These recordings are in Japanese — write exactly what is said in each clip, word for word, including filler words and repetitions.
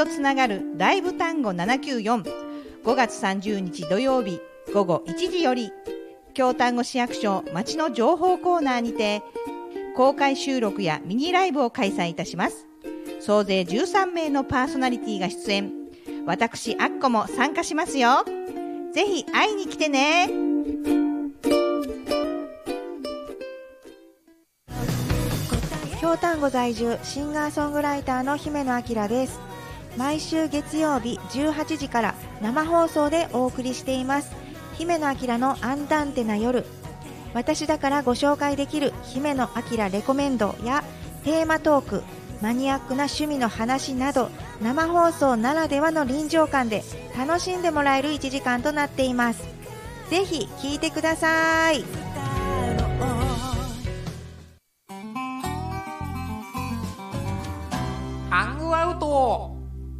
とつながるライブ単語ななきゅうよん、ごがつさんじゅうにち土曜日ごごいちじより京丹後市役所町の情報コーナーにて公開収録やミニライブを開催いたします。総勢じゅうさんめいのパーソナリティが出演。私アッコも参加しますよ。ぜひ会いに来てね。 京丹後在住シンガーソングライターの姫野明です。毎週月曜日じゅうはちじから生放送でお送りしています姫野明のアンダンテな夜。私だからご紹介できる姫野明レコメンドやテーマトーク、マニアックな趣味の話など、生放送ならではの臨場感で楽しんでもらえるいちじかんとなっています。ぜひ聞いてください。 ハングアウト。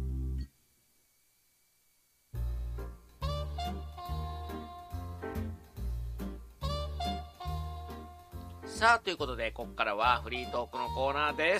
さあ、ということでここからはフリートークのコーナーです。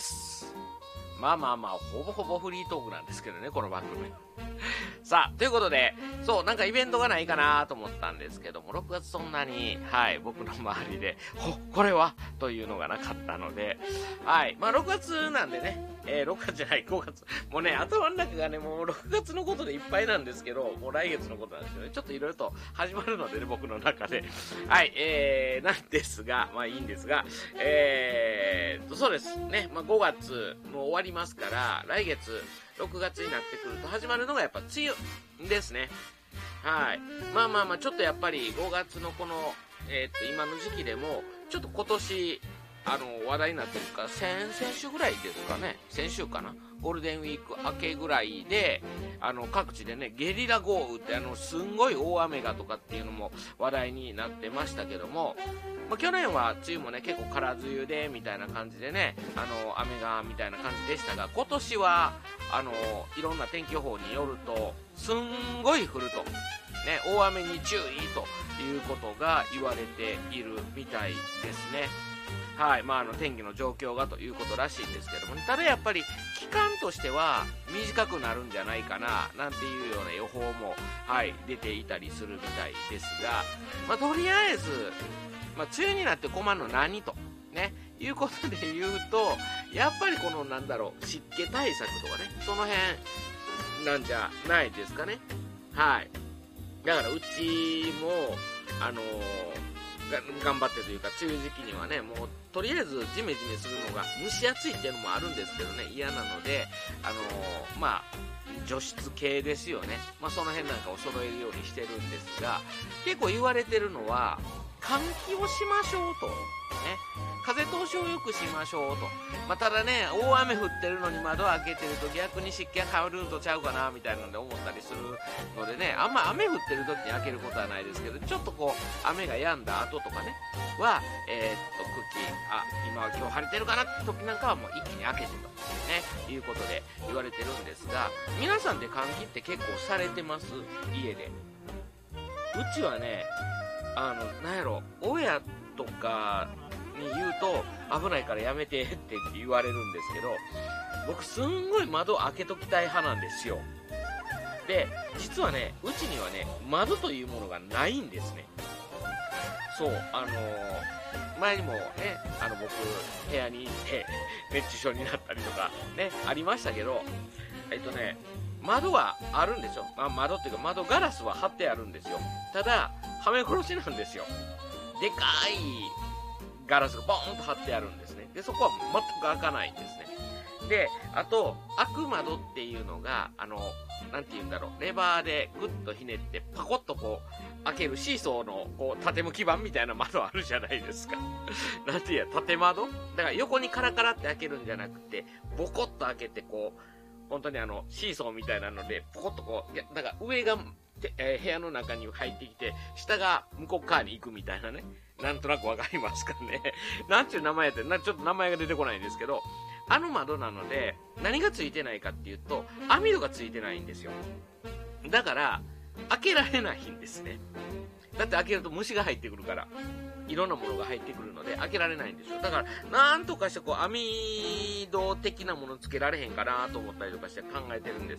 まあまあまあほぼほぼフリートークなんですけどね、この番組さあ、ということで、そうなんかイベントがないかなと思ったんですけども、ろくがつそんなにはい僕の周りでほこれはというのがなかったので、はいまあろくがつなんでね、えー、ろくがつじゃないごがつ、もうね頭の中がねもうろくがつのことでいっぱいなんですけど、もう来月のことなんですよね。ちょっといろいろと始まるのでね、僕の中ではいえー、なんですが、まあいいんですが、えーとそうですね、まあごがつもう終わりますから、来月ろくがつになってくると始まるのがやっぱ梅雨ですね。はいまあまあまあちょっとやっぱりごがつのこのえー、っと今の時期でもちょっと今年あの話題になってるか先々週ぐらいですかね、先週かな、ゴールデンウィーク明けぐらいであの各地でねゲリラ豪雨ってあのすんごい大雨がとかっていうのも話題になってましたけども、まあ、去年は梅雨もね結構空梅雨でみたいな感じでね、あの雨がみたいな感じでしたが、今年はあのいろんな天気予報によるとすんごい降るとね、大雨に注意ということが言われているみたいですね。はいまあ、あの天気の状況がということらしいんですけども、ね、ただやっぱり期間としては短くなるんじゃないかななんていうような予報も、はい、出ていたりするみたいですが、まあ、とりあえず、まあ、梅雨になって困るの何と、ね、いうことで言うと、やっぱりこのなんだろう湿気対策とかね、その辺なんじゃないですかね。はいだからうちもあのー頑張ってというか、梅雨時期にはねもうとりあえずジメジメするのが蒸し暑いっていうのもあるんですけどね、嫌なのであのー、まあ除湿系ですよね、まあ、その辺なんかを揃えるようにしてるんですが、結構言われてるのは換気をしましょうとね、風通しを良くしましょうと、まあ、ただね大雨降ってるのに窓を開けてると逆に湿気が変わるんとちゃうかなみたいなので思ったりするのでね、あんま雨降ってる時に開けることはないですけど、ちょっとこう雨が止んだ後とかねはえー、っと茎あ今は今日晴れてるかなって時なんかはもう一気に開けてとねいうことで言われてるんですが、皆さんで換気って結構されてます？家で。うちはねあのなんやろ親とかに言うと危ないからやめてって言われるんですけど、僕すんごい窓開けときたい派なんですよ。で実はねうちにはね窓というものがないんですね。そうあのー、前にもねあの僕部屋にいて熱中症になったりとかねありましたけど、えっとね窓はあるんですよ、まあ、窓っていうか窓ガラスは貼ってあるんですよ。ただはめ殺しなんですよ。でかいガラスがボーンと貼ってあるんですね。でそこは全く開かないんですね。であと開く窓っていうのがあのなんて言うんだろう、レバーでグッとひねってパコッとこう開けるシーソーのこう縦向き板みたいな窓あるじゃないですかなんていうや縦窓だから、横にカラカラって開けるんじゃなくてボコッと開けてこう本当にあのシーソーみたいなのでポコッとこう、いやだから上が、えー、部屋の中に入ってきて下が向こう側に行くみたいなね、なんとなくわかりますかねなんていう名前やってな、ちょっと名前が出てこないんですけど、あの窓なので何がついてないかっていうと網戸がついてないんですよ。だから開けられないんですね。だって開けると虫が入ってくるから、いろんなものが入ってくるので開けられないんですよ。だからなんとかしてこう網戸的なものつけられへんかなと思ったりとかして考えてるんです